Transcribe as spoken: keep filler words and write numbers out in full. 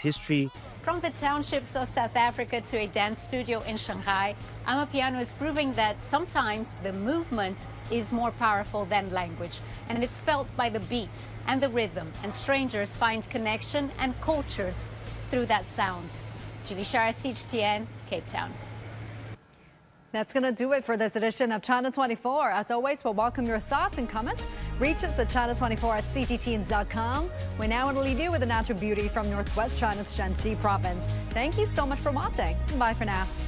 history. From the townships of South Africa to a dance studio in Shanghai, Amapiano is proving that sometimes the movement is more powerful than language, and it's felt by the beat and the rhythm, and strangers find connection and cultures through that sound. Julie Shara, C G T N, Cape Town. That's going to do it for this edition of Channel twenty-four. As always, we'll welcome your thoughts and comments. Reach us at channel twenty-four at c g t n dot com. We now want to leave you with the natural beauty from Northwest China's Shanxi province. Thank you so much for watching. Bye for now.